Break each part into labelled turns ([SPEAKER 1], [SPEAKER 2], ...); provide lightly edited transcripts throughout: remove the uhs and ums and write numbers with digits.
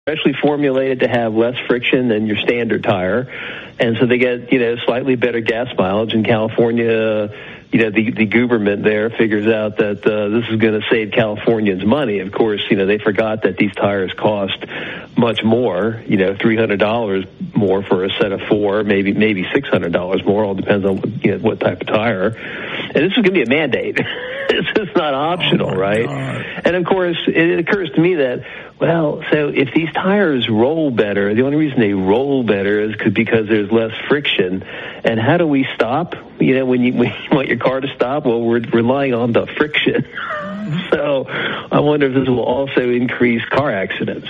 [SPEAKER 1] especially formulated to have less friction than your standard tire, and so they get slightly better gas mileage. In California, the government there figures out that this is going to save Californians money. Of course, they forgot that these tires cost much more, $300 more for a set of 4, maybe $600 more. All depends on what type of tire. And this is going to be a mandate. This is not optional, right?
[SPEAKER 2] God.
[SPEAKER 1] And of course, it occurs to me that, well, so if these tires roll better, the only reason they roll better is because there's less friction. And how do we stop? When you want your car to stop, well, we're relying on the friction. So I wonder if this will also increase car accidents.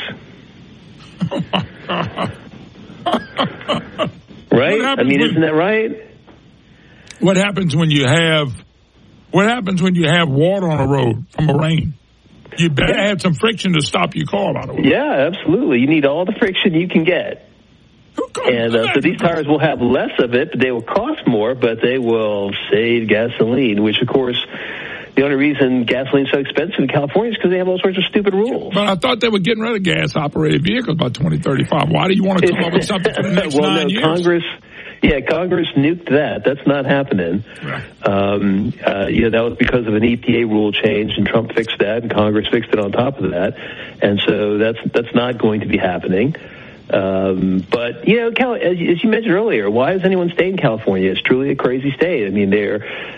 [SPEAKER 1] Right? I mean, isn't that right?
[SPEAKER 2] What happens when you have water on a road from a rain? You better add some friction to stop your car, by the way.
[SPEAKER 1] Yeah, absolutely. You need all the friction you can get. And so these tires will have less of it, but they will cost more, but they will save gasoline, which, of course, the only reason gasoline is so expensive in California is because they have all sorts of stupid rules.
[SPEAKER 2] But I thought they were getting rid of gas-operated vehicles by 2035. Why do you want to come up with something for the next 9 years?
[SPEAKER 1] Congress nuked that. That's not happening.
[SPEAKER 2] Right.
[SPEAKER 1] That was because of an EPA rule change, and Trump fixed that, and Congress fixed it on top of that. And so that's not going to be happening. But, as you mentioned earlier, why does anyone stay in California? It's truly a crazy state. I mean, they're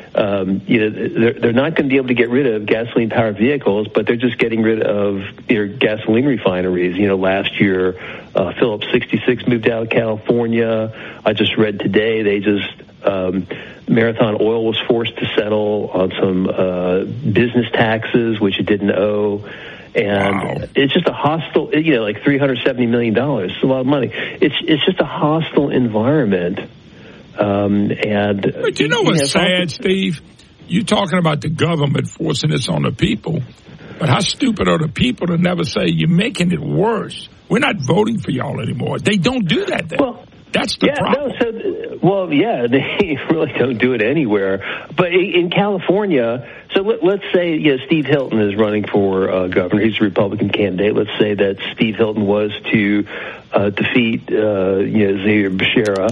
[SPEAKER 1] not going to be able to get rid of gasoline-powered vehicles, but they're just getting rid of their gasoline refineries. Last year, Phillips 66 moved out of California. I just read today Marathon Oil was forced to settle on some business taxes, which it didn't owe. And It's just a hostile, like $370 million. It's a lot of money. It's just a hostile environment.
[SPEAKER 2] But you know what's sad, Steve? You're talking about the government forcing this on the people. But how stupid are the people to never say, you're making it worse? We're not voting for y'all anymore. They don't do that then.
[SPEAKER 1] Well,
[SPEAKER 2] that's the problem.
[SPEAKER 1] They really don't do it anywhere. But in California, so let's say Steve Hilton is running for governor. He's a Republican candidate. Let's say that Steve Hilton was to defeat Xavier Becerra.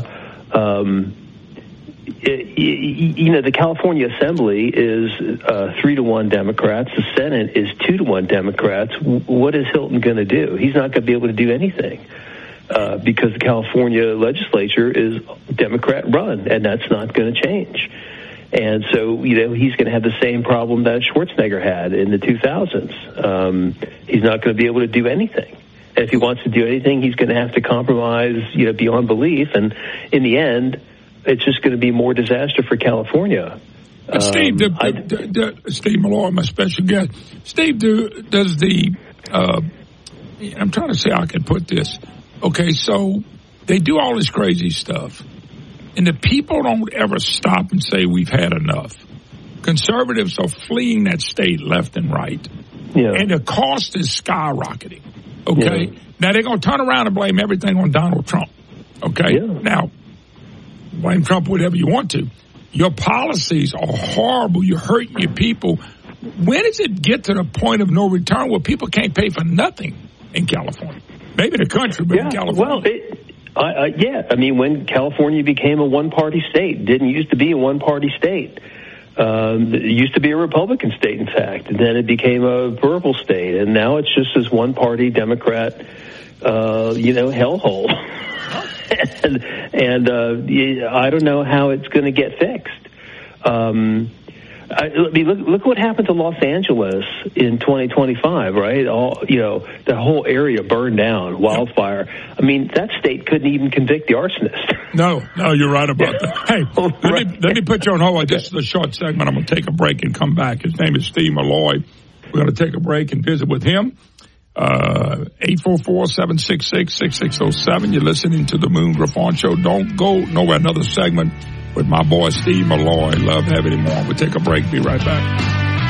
[SPEAKER 1] The California Assembly is 3-1 Democrats. The Senate is 2-1 Democrats. What is Hilton going to do? He's not going to be able to do anything. Because the California legislature is Democrat-run, and that's not going to change. And so, he's going to have the same problem that Schwarzenegger had in the 2000s. He's not going to be able to do anything. And if he wants to do anything, he's going to have to compromise, beyond belief. And in the end, it's just going to be more disaster for California.
[SPEAKER 2] Steve, Steve Malloy, my special guest. Steve, does the I'm trying to see how I can put this. Okay, so they do all this crazy stuff, and the people don't ever stop and say we've had enough. Conservatives are fleeing that state left and right, and the cost is skyrocketing. Okay, now they're going to turn around and blame everything on Donald Trump. Okay, now blame Trump whatever you want to. Your policies are horrible. You're hurting your people. When does it get to the point of no return where people can't pay for nothing in California? Maybe the country, but in California.
[SPEAKER 1] I mean, when California became a one-party state, didn't used to be a one-party state. It used to be a Republican state, in fact, and then it became a purple state, and now it's just this one-party Democrat, hellhole. and I don't know how it's going to get fixed. Look what happened to Los Angeles in 2025, right? The whole area burned down, wildfire. I mean, that state couldn't even convict the arsonist.
[SPEAKER 2] No, you're right about that. Hey, let me put you on hold. This is a short segment. I'm going to take a break and come back. His name is Steve Malloy. We're going to take a break and visit with him. 844-766-6607. You're listening to the Moon Griffon Show. Don't go nowhere. Another segment with my boy Steve Malloy. Love having him on. We'll take a break. Be right back.